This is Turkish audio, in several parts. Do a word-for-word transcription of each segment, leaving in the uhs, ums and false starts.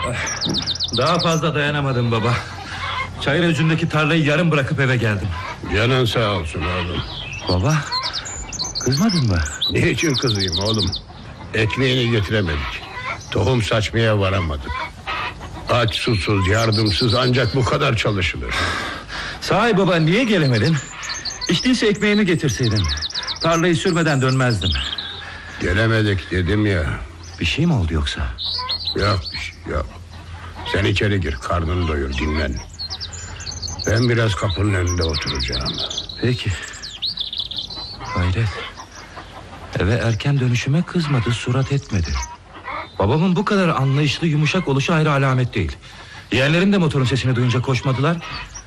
Daha fazla dayanamadım baba. Çayır ucundaki tarlayı yarım bırakıp eve geldim. Canın sağ olsun oğlum. Baba, kızmadın mı? Niçin kızayım oğlum? Ekmeğini getiremedik. Tohum saçmaya varamadık. Aç, susuz, yardımsız ancak bu kadar çalışılır. Sahi baba, niye gelemedin? Hiç değilse ekmeğimi getirseydin. Tarlayı sürmeden dönmezdim. Gelemedik dedim ya. Bir şey mi oldu yoksa? Yok bir şey yok. Sen içeri gir, karnını doyur, dinlen. Ben biraz kapının önünde oturacağım. Peki. Hayret. Eve erken dönüşüme kızmadı, surat etmedi. Babamın bu kadar anlayışlı, yumuşak oluşu ayrı alamet değil. Yeğenlerim de motorun sesini duyunca koşmadılar.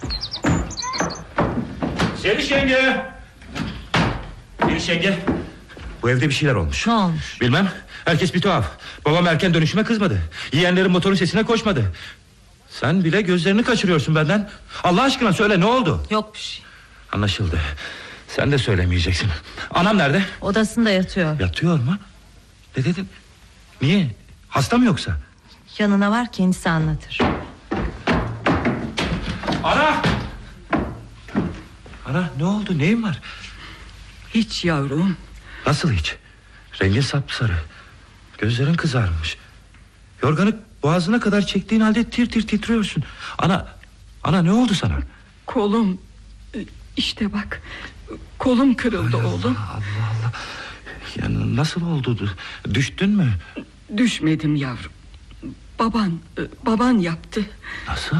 Seliş yenge! Seliş yenge! Bu evde bir şeyler olmuş. Ne olmuş? Bilmem, herkes bir tuhaf. Babam erken dönüşüme kızmadı. Yeğenlerim motorun sesine koşmadı. Sen bile gözlerini kaçırıyorsun benden. Allah aşkına söyle, ne oldu? Yok bir şey. Anlaşıldı. Sen de söylemeyeceksin. Anam nerede? Odasında yatıyor. Yatıyor mu? Ne dedin? Niye? Hasta mı yoksa? Yanına var, kendisi anlatır. Ana! Ana, ne oldu, neyin var? Hiç yavrum. Nasıl hiç? Rengin sapsarı. Gözlerin kızarmış. Yorganı boğazına kadar çektiğin halde tir tir titriyorsun. Ana, ana ne oldu sana? Kolum, işte bak, kolum kırıldı Allah oğlum. Allah Allah. Ya nasıl oldu? Düştün mü? Düşmedim yavrum. Baban, baban yaptı. Nasıl?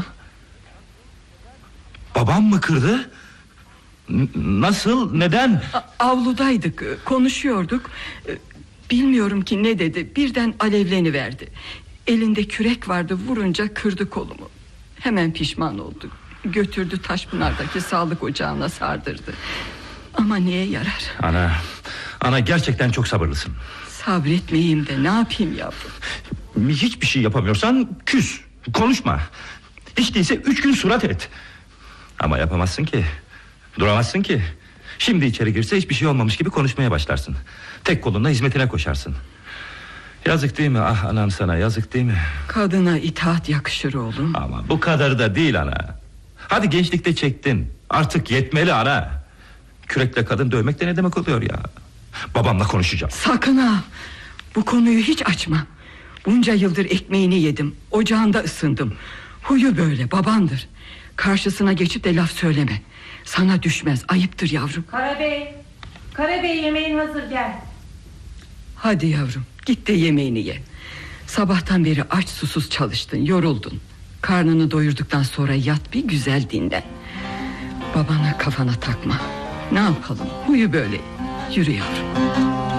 Babam mı kırdı? N- nasıl? Neden? A- avludaydık, konuşuyorduk. Bilmiyorum ki ne dedi. Birden alevleniverdi. Elinde kürek vardı, vurunca kırdı kolumu. Hemen pişman oldu. Götürdü Taşpınar'daki sağlık ocağına sardırdı. Ama neye yarar? Ana, ana gerçekten çok sabırlısın. Sabretmeyeyim de ne yapayım yavrum? Hiçbir şey yapamıyorsan küs, konuşma. Hiç değilse üç gün surat et. Ama yapamazsın ki, duramazsın ki. Şimdi içeri girse hiçbir şey olmamış gibi konuşmaya başlarsın. Tek kolunla hizmetine koşarsın. Yazık değil mi? Ah anam, sana yazık değil mi? Kadına itaat yakışır oğlum. Ama bu kadar da değil ana. Hadi gençlikte çektin, artık yetmeli ana. Kürekle kadın dövmek de ne demek oluyor ya? Babamla konuşacağım. Sakın ha, bu konuyu hiç açma. Bunca yıldır ekmeğini yedim, ocağında ısındım. Huyu böyle, babandır. Karşısına geçip de laf söyleme. Sana düşmez, ayıptır yavrum. Karabey, Karabey yemeğin hazır, gel. Hadi yavrum, git de yemeğini ye. Sabahtan beri aç susuz çalıştın, yoruldun. Karnını doyurduktan sonra yat, bir güzel dinlen. Babana kafana takma. Ne yapalım, huyu böyle. Yürü yavrum.